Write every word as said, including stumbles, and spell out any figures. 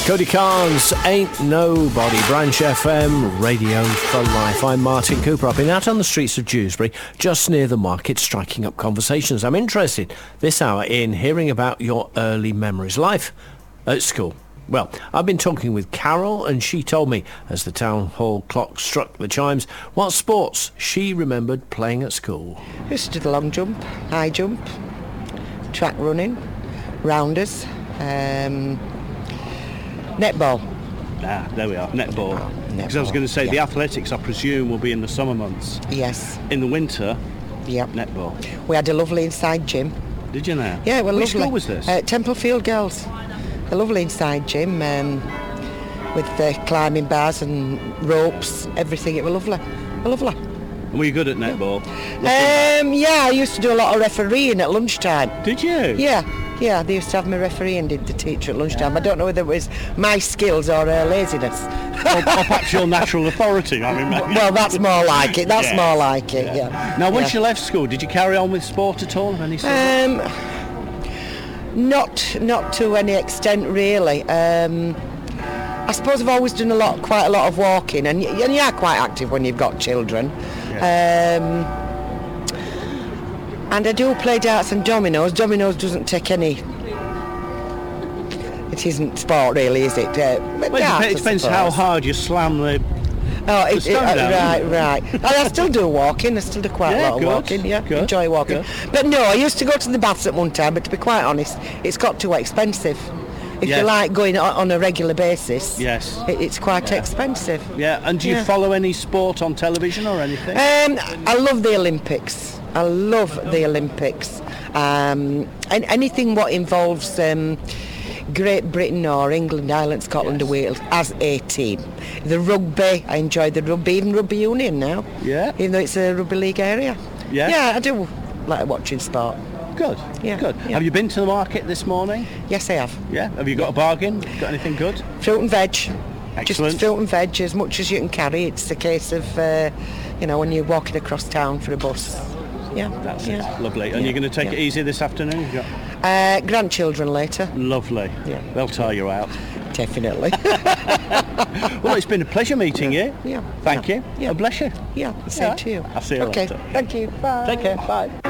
Cody Carnes, Ain't Nobody, Branch F M, Radio for Life. I'm Martin Cooper. I've been out on the streets of Dewsbury, just near the market, striking up conversations. I'm interested this hour in hearing about your early memories. Life at school. Well, I've been talking with Carol, and she told me, as the town hall clock struck the chimes, what sports she remembered playing at school. I used to do the long jump, high jump, track running, rounders, um, netball. Ah, there we are, netball. Because Oh, I was going to say, yeah. the athletics, I presume, will be in the summer months. Yes. In the winter, Yep. netball. We had a lovely inside gym. Did you now? Yeah, well, Which lovely. school was this? Uh, Templefield Girls. A lovely inside gym um, with the climbing bars and ropes, everything. It was lovely. It was lovely. And were you good at netball? Um, yeah, I used to do a lot of refereeing at lunchtime. Did you? Yeah, yeah, they used to have me refereeing, did the teacher at lunchtime. I don't know whether it was my skills or her laziness. Or, or perhaps your natural authority, I mean. Well, that's more like it. That's Yeah. more like it, yeah. Now, once yeah. you left school, did you carry on with sport at all of any sort? Um, not, not to any extent, really. Um, I suppose I've always done a lot, quite a lot of walking, and, y- and you are quite active when you've got children. Um, and I do play darts and dominoes. Dominoes doesn't take any. It isn't sport, really, is it? Uh, but Well, it darts, dep- it I depends how suppose. hard you slam the... Oh, it, it, stone uh, down, right, isn't it? right. And I still do walking. I still do quite Yeah, a lot good, of walking. Yeah, good, enjoy walking. good. But no, I used to go to the baths at one time. But to be quite honest, it's got too expensive. If Yes. you like going on, on a regular basis, Yes. it, it's quite expensive. Yeah, and do you Yeah. follow any sport on television or anything? Um, I love the Olympics. I love the Olympics. Um, and anything what involves um, Great Britain or England, Ireland, Scotland, Yes. or Wales as a team. The rugby, I enjoy the rugby, even rugby union now. Yeah. Even though it's a rugby league area. Yeah? Yeah, I do like watching sport. Good, Yeah, good. yeah. Have you been to the market this morning? Yes, I have. Yeah. Have you got a bargain? Got anything good? Fruit and veg. Excellent. Just fruit and veg, as much as you can carry. It's a case of, uh, you know, when you're walking across town for a bus. Yeah. That's yeah. it. Lovely. And Yeah, you're going to take yeah. it easy this afternoon? You got... Uh, grandchildren later. Lovely. Yeah. They'll tire you out. Definitely. Well, it's been a pleasure meeting you. Yeah. Thank Yeah. you. Yeah. God bless you. Yeah, same Yeah. to you. I'll see you okay. later. Thank you. Bye. Take care. Bye.